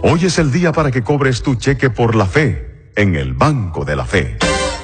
Hoy es el día para que cobres tu cheque por la fe en el Banco de la Fe.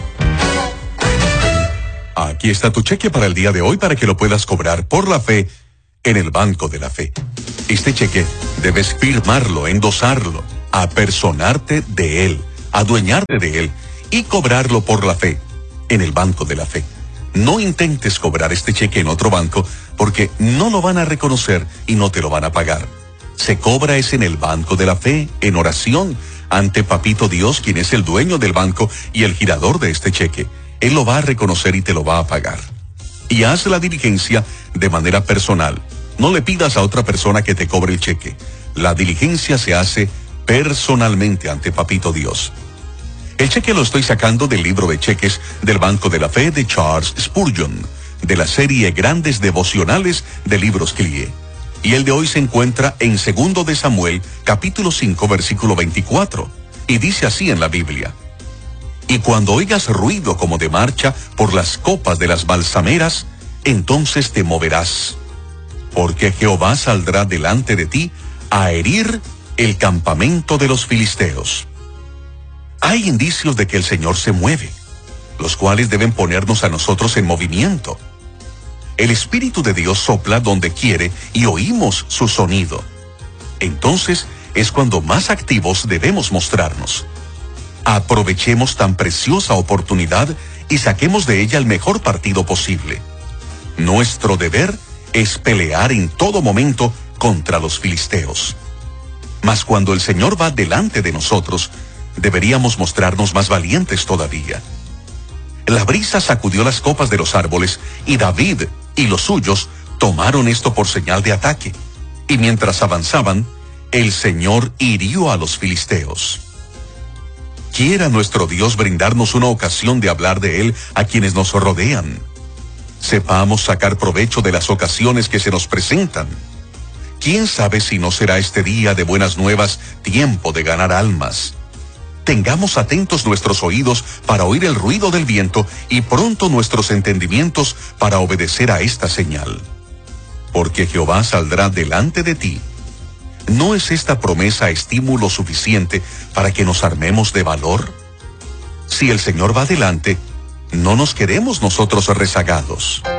Aquí está tu cheque para el día de hoy para que lo puedas cobrar por la fe en el Banco de la Fe. Este cheque debes firmarlo, endosarlo, apersonarte de él, adueñarte de él y cobrarlo por la fe en el Banco de la Fe. No intentes cobrar este cheque en otro banco porque no lo van a reconocer y no te lo van a pagar. Se cobra es en el Banco de la Fe, en oración, ante Papito Dios, quien es el dueño del banco y el girador de este cheque. Él lo va a reconocer y te lo va a pagar. Y haz la diligencia de manera personal. No le pidas a otra persona que te cobre el cheque. La diligencia se hace personalmente ante Papito Dios. El cheque lo estoy sacando del libro de cheques del Banco de la Fe de Charles Spurgeon, de la serie Grandes Devocionales de Libros Clie. Y el de hoy se encuentra en 2 de Samuel, capítulo 5, versículo 24. Y dice así en la Biblia: y cuando oigas ruido como de marcha por las copas de las balsameras, entonces te moverás, porque Jehová saldrá delante de ti a herir el campamento de los filisteos. Hay indicios de que el Señor se mueve, los cuales deben ponernos a nosotros en movimiento. El Espíritu de Dios sopla donde quiere y oímos su sonido. Entonces es cuando más activos debemos mostrarnos. Aprovechemos tan preciosa oportunidad y saquemos de ella el mejor partido posible. Nuestro deber es pelear en todo momento contra los filisteos. Mas cuando el Señor va delante de nosotros, deberíamos mostrarnos más valientes todavía. La brisa sacudió las copas de los árboles y David y los suyos tomaron esto por señal de ataque. Y mientras avanzaban, el Señor hirió a los filisteos. Quiera nuestro Dios brindarnos una ocasión de hablar de Él a quienes nos rodean. Sepamos sacar provecho de las ocasiones que se nos presentan. ¿Quién sabe si no será este día de buenas nuevas tiempo de ganar almas? Tengamos atentos nuestros oídos para oír el ruido del viento y pronto nuestros entendimientos para obedecer a esta señal. Porque Jehová saldrá delante de ti. ¿No es esta promesa estímulo suficiente para que nos armemos de valor? Si el Señor va delante, no nos quedemos nosotros rezagados.